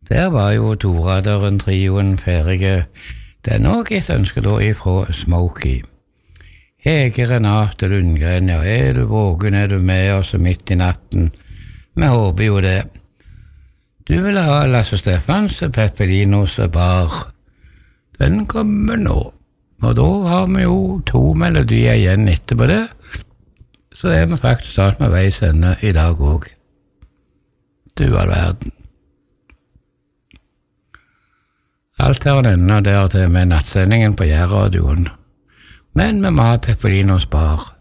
Der var jo Toraderen-trioen ferdige, den og et ønske da ifra Smokey. Hege Renate Lundgren, ja, du vågen, du med oss midt i natten? Vi håper jo det. Du vil ha Lasse Steffans Peppelinos bar. Den kommer nå, og da har vi jo 2 melodier igjen etterpå det, så vi faktisk snart med veis ende i dag også. Du all verden. Alt her enda der til med nattsendingen på Jærradioen. Men vi må ha Peppelinos bar.